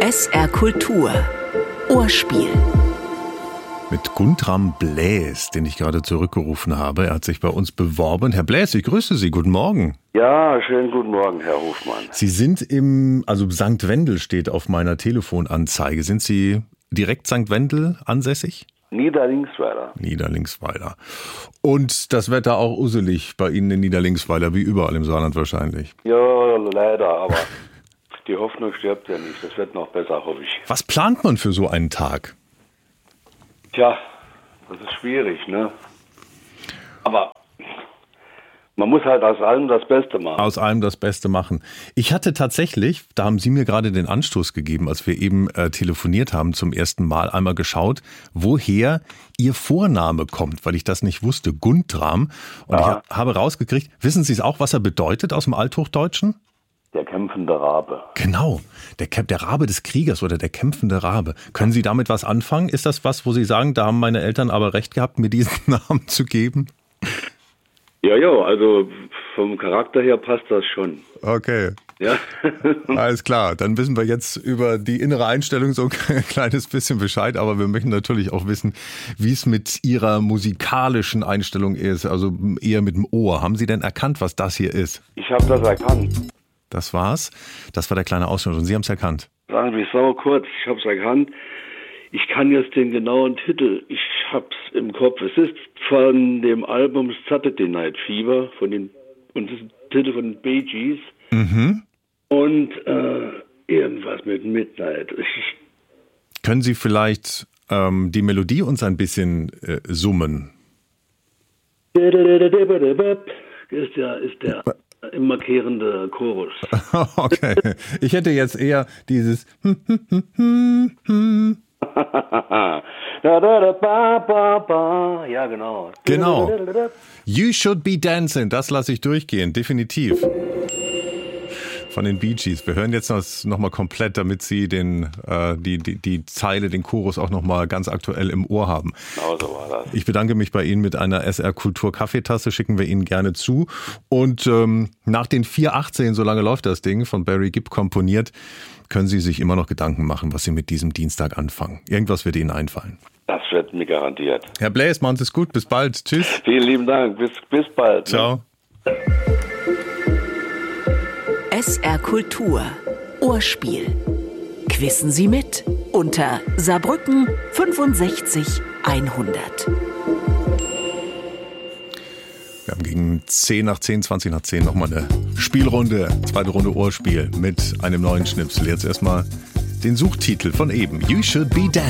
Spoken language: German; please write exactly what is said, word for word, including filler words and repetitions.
S R Kultur Ohrspiel. Mit Guntram Bläs, den ich gerade zurückgerufen habe. Er hat sich bei uns beworben. Herr Bläs, ich grüße Sie. Guten Morgen. Ja, schönen guten Morgen, Herr Hofmann. Sie sind im, also Sankt Wendel steht auf meiner Telefonanzeige. Sind Sie direkt Sankt Wendel ansässig? Niederlingsweiler. Niederlingsweiler. Und das Wetter auch uselig bei Ihnen in Niederlingsweiler, wie überall im Saarland wahrscheinlich. Ja, leider, aber die Hoffnung stirbt ja nicht. Das wird noch besser, hoffe ich. Was plant man für so einen Tag? Tja, das ist schwierig, ne? Aber man muss halt aus allem das Beste machen. Aus allem das Beste machen. Ich hatte tatsächlich, da haben Sie mir gerade den Anstoß gegeben, als wir eben äh, telefoniert haben zum ersten Mal, einmal geschaut, woher Ihr Vorname kommt, weil ich das nicht wusste, Guntram. Und ja. Ich habe rausgekriegt, wissen Sie es auch, was er bedeutet aus dem Althochdeutschen? Der kämpfende Rabe. Genau, der, der Rabe des Kriegers oder der kämpfende Rabe. Können Sie damit was anfangen? Ist das was, wo Sie sagen, da haben meine Eltern aber recht gehabt, mir diesen Namen zu geben? Ja, ja, also vom Charakter her passt das schon. Okay. Ja. Alles klar, dann wissen wir jetzt über die innere Einstellung so ein kleines bisschen Bescheid, aber wir möchten natürlich auch wissen, wie es mit Ihrer musikalischen Einstellung ist, also eher mit dem Ohr. Haben Sie denn erkannt, was das hier ist? Ich habe das erkannt. Das war's. Das war der kleine Ausschnitt und Sie haben es erkannt. Sagen wir es sauer kurz, ich habe es erkannt. Ich kann jetzt den genauen Titel, ich hab's im Kopf. Es ist von dem Album Saturday Night Fever, von den, und das ist der Titel von den Bee Gees. Mhm. Und äh, irgendwas mit Midnight. Ich, Können Sie vielleicht ähm, die Melodie uns ein bisschen äh, summen? Ist der, ist der immer kehrende Chorus. Okay, ich hätte jetzt eher dieses Ja, genau. Genau. You Should Be Dancing, das lasse ich durchgehen, definitiv. Von den Bee Gees. Wir hören jetzt das nochmal komplett, damit Sie den, äh, die, die, die Zeile, den Chorus auch nochmal ganz aktuell im Ohr haben. Genau so war das. Ich bedanke mich bei Ihnen mit einer S R Kultur Kaffeetasse, schicken wir Ihnen gerne zu. Und ähm, nach den vier achtzehn, so lange läuft das Ding, von Barry Gibb komponiert, können Sie sich immer noch Gedanken machen, was Sie mit diesem Dienstag anfangen. Irgendwas wird Ihnen einfallen. Das wird mir garantiert. Herr Bläs, machen Sie es gut. Bis bald. Tschüss. Vielen lieben Dank. Bis, bis bald. Ciao. Ne? S R Kultur Ohrspiel. Quissen Sie mit unter Saarbrücken fünfundsechzig hundert. Wir haben gegen zehn nach zehn, zwanzig nach zehn nochmal eine Spielrunde, zweite Runde Ohrspiel mit einem neuen Schnipsel. Jetzt erstmal den Suchtitel von eben. You Should Be Dancing.